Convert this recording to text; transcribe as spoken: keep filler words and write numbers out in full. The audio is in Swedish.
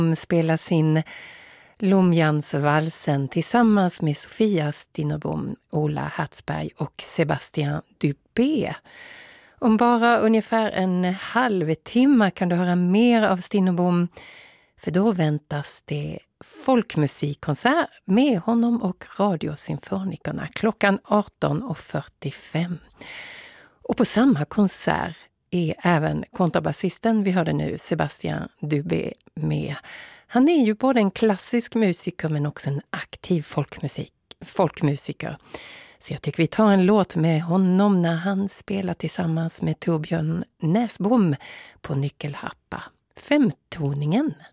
De spelar sin Lomjansvalsen tillsammans med Sofia Stinnerbom, Ola Hatzberg och Sebastian Dubé. Om bara ungefär en halvtimme kan du höra mer av Stinnerbom, för då väntas det folkmusikkonsert med honom och Radiosymfonikerna klockan arton fyrtiofem. Och på samma konsert är även kontrabasisten vi hörde nu, Sebastian Dubé, med. Han är ju både en klassisk musiker men också en aktiv folkmusik, folkmusiker. Så jag tycker vi tar en låt med honom när han spelar tillsammans med Torbjörn Näsbom på nyckelharpa. Femtoningen.